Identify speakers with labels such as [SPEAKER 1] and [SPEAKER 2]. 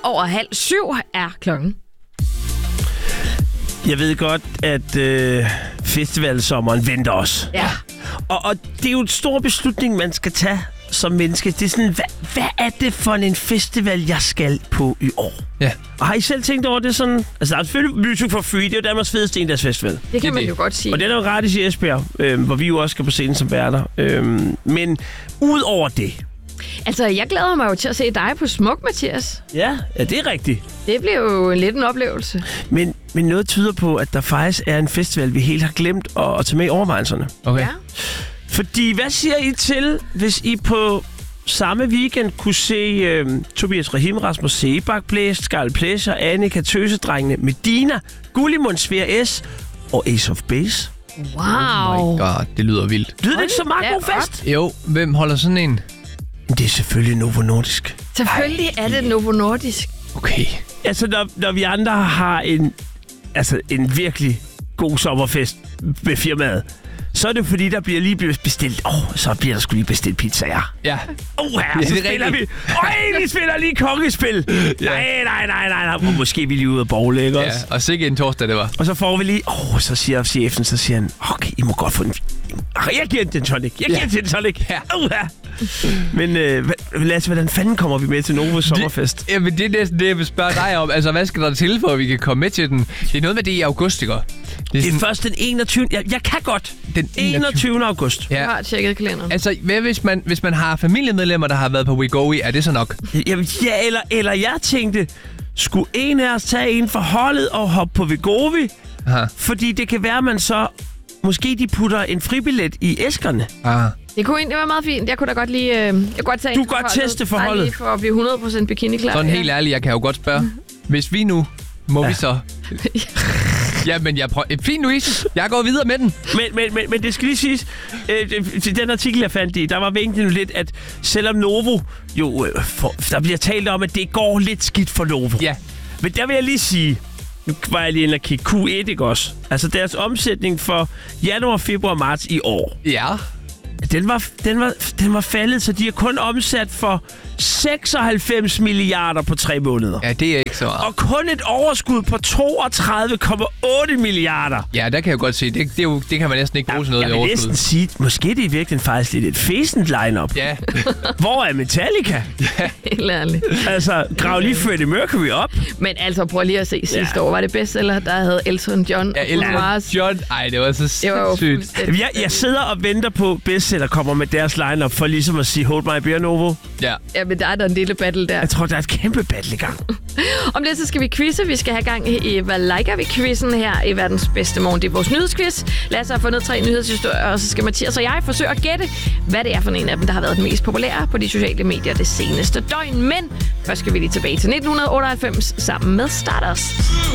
[SPEAKER 1] 6:45 er klokken.
[SPEAKER 2] Jeg ved godt, at festivalsommeren venter os.
[SPEAKER 1] Ja.
[SPEAKER 2] Og det er jo en stor beslutning, man skal tage som menneske. Det er sådan, hvad er det for en festival, jeg skal på i år?
[SPEAKER 3] Ja.
[SPEAKER 2] Og har I selv tænkt over det sådan? Altså, der er selvfølgelig Music for Free. Det er jo Danmarks fedeste endagsfestival.
[SPEAKER 1] Det kan man jo godt sige.
[SPEAKER 2] Og det er jo gratis i Esbjerg, hvor vi jo også skal på scenen som værter. Men ud over det...
[SPEAKER 1] Altså, jeg glæder mig jo til at se dig på Smuk, Mathias.
[SPEAKER 2] Ja, det er rigtigt.
[SPEAKER 1] Det bliver jo lidt en oplevelse.
[SPEAKER 2] Men noget tyder på, at der faktisk er en festival, vi helt har glemt at tage med i overvejelserne.
[SPEAKER 3] Okay.
[SPEAKER 1] Ja.
[SPEAKER 2] Fordi, hvad siger I til, hvis I på samme weekend kunne se Tobias Rahim, Rasmus Sebak, Blæst, Skarl Pleasure, Annika, Tøsedrengene, Medina, Gullimund, Sver S og Ace of Base?
[SPEAKER 1] Wow.
[SPEAKER 3] Oh my god, det lyder vildt.
[SPEAKER 2] Lyder det ikke så meget god fest?
[SPEAKER 3] Jo, hvem holder sådan en?
[SPEAKER 2] Det er selvfølgelig Novo Nordisk.
[SPEAKER 1] Selvfølgelig er det Novo Nordisk.
[SPEAKER 3] Okay.
[SPEAKER 2] Altså, når vi andre har en virkelig god sommerfest med firmaet, så er det fordi, der bliver lige bestilt... så bliver der sgu lige bestilt pizzaer.
[SPEAKER 3] Ja.
[SPEAKER 2] Så spiller vi... vi spiller lige kongespil. Ja. Nej. Måske vi lige ud af bowle, ikke også?
[SPEAKER 3] Ja, og sikke en torsdag, det var.
[SPEAKER 2] Og så får vi lige... så siger chefen, okay, I må godt få en... Jeg giver den tonic.
[SPEAKER 3] Ja.
[SPEAKER 2] Men Lasse, hvordan fanden kommer vi med til Novos sommerfest?
[SPEAKER 3] Jamen, det er næsten det, jeg vil spørge dig om. Altså, hvad skal der til, for at vi kan komme med til den? Det er noget med det i august, ikke?
[SPEAKER 2] Det er først den 21. Jeg kan godt. Den 21. august.
[SPEAKER 1] Jeg har tjekket kalenderen.
[SPEAKER 3] Altså, hvad hvis man har familiemedlemmer, der har været på WeGoI, er det så nok?
[SPEAKER 2] Jamen, eller jeg tænkte, skulle en af os tage en for holdet og hoppe på WeGoI? Fordi det kan være, man så... Måske de putter en fribillet i æskerne.
[SPEAKER 1] Det kunne egentlig være meget fint. Jeg kunne da godt lige... jeg kunne godt tage
[SPEAKER 2] du kan godt teste forholdet.
[SPEAKER 1] Bare lige for at blive 100% bikini-klar.
[SPEAKER 3] Sådan helt ærligt, jeg kan jo godt spørge. Hvis vi nu... Må vi så... Jamen, jeg prøver... Fint, Louise. Jeg går videre med den.
[SPEAKER 2] Men det skal lige siges... Til den artikel, jeg fandt i, der var vinklet lidt, at selvom Novo... Jo, der bliver talt om, at det går lidt skidt for Novo.
[SPEAKER 3] Ja.
[SPEAKER 2] Men der vil jeg lige sige... Nu var jeg lige inde og kigge. Q1, ikke også? Altså deres omsætning for januar, februar, marts i år.
[SPEAKER 3] Ja.
[SPEAKER 2] Den var faldet, så de er kun omsat for 96 milliarder på 3 måneder.
[SPEAKER 3] Ja, det er ikke så meget.
[SPEAKER 2] Og kun et overskud på 32,8 milliarder.
[SPEAKER 3] Ja, der kan jeg godt se. Det kan man næsten ikke bruge sådan noget i overskud.
[SPEAKER 2] Jeg vil næsten sige, måske det er virkelig faktisk lidt et fæsent line-up.
[SPEAKER 3] Ja.
[SPEAKER 2] Hvor er Metallica?
[SPEAKER 3] Ja.
[SPEAKER 1] Helt ærligt.
[SPEAKER 2] Altså, grav lige Freddie Mercury op.
[SPEAKER 1] Men altså, prøv lige at se sidste år. Var det bedst, eller der havde Elton John
[SPEAKER 3] og John. Ej, det var så sygt.
[SPEAKER 2] Jeg sidder og venter på bestseller kommer med deres line-up for ligesom at sige, hold my beer, Novo.
[SPEAKER 3] Ja.
[SPEAKER 1] Ja, men der er en lille battle der.
[SPEAKER 2] Jeg tror, der er et kæmpe battle i gang.
[SPEAKER 1] Om lidt, så skal vi quizze. Vi skal have gang i Hvad liker vi-quizzen her i verdens bedste morgen. Det er vores nyhedsquiz. Lasse har fundet 3 nyhedshistorier, og så skal Mathias og jeg forsøge at gætte, hvad det er for en af dem, der har været den mest populære på de sociale medier det seneste døgn. Men først skal vi lige tilbage til 1998 sammen med Stardust.